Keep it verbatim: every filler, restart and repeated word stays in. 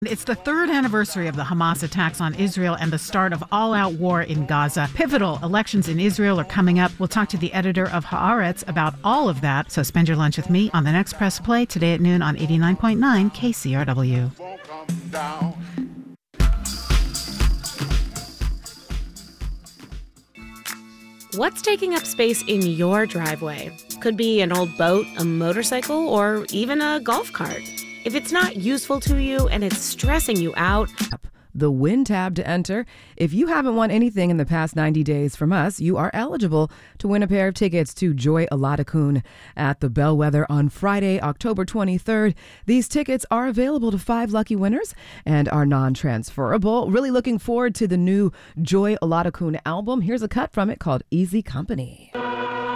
It's the third anniversary of the Hamas attacks on Israel and the start of all-out war in Gaza. Pivotal elections in Israel are coming up. We'll talk to the editor of Haaretz about all of that. So spend your lunch with me on the next Press Play today at noon on eighty-nine point nine K C R W. What's taking up space in your driveway? Could be an old boat, a motorcycle, or even a golf cart. If it's not useful to you and it's stressing you out, the Win tab to enter. If you haven't won anything in the past ninety days from us, you are eligible to win a pair of tickets to Joy Aladakun at the Bellwether on Friday, October twenty-third. These tickets are available to five lucky winners and are non-transferable. Really looking forward to the new Joy Aladakun album. Here's a cut from it called Easy Company.